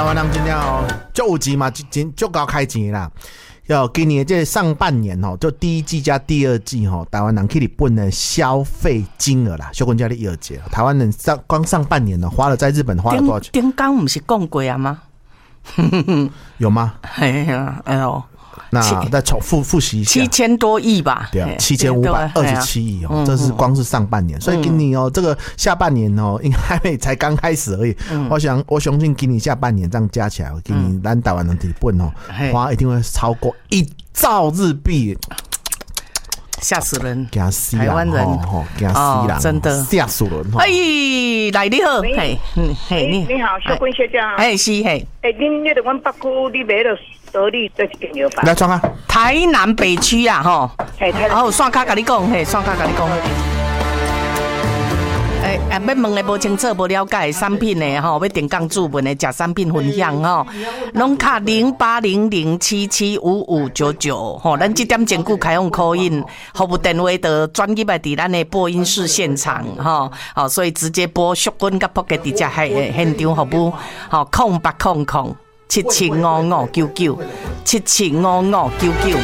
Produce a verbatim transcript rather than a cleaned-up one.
台湾人真正哦，足有钱嘛，真足够开钱啦。要今年这上半年哦，就第一季加第二季哦，台湾人去日本的消费金额啦，小坤家的二节，台湾人上光上半年呢，花了在日本花了多少钱？ 顶刚不是讲过啊吗？ 有吗？ 哎呀，哎呦。 那再重复复习一下， 七千多亿吧？ 对啊，七千五百二十七亿哦，这是光是上半年。所以今年哦，这个下半年哦，应该才刚开始而已。嗯、我想，我相信今年下半年这样加起来，今年咱台湾人日本哦，花一定会超过一兆日币。 吓死人！ 台湾人哦，吓死人！ 真的吓死人！ 哎，来你好，嘿， 嘿，你好，小坤小姐。 哎，是嘿。 哎，恁那个阮北区，你买了得力这是间药吧？ 来创啊！ 台南北区啊，吼。嘿，台南。好，线卡甲你讲，嘿，线卡甲你讲。诶，啊，要问的无清楚、无了解的产品的吼，要定岗主文的假产品分享吼，拢卡零八零零七七五五九九吼，咱这点前久开放 call in， 服务电话的专业的伫咱的播音室现场吼，好，所以直接播小棍甲扑克伫遮系现场服务，吼，空八空空七七五五九九七七五五九九。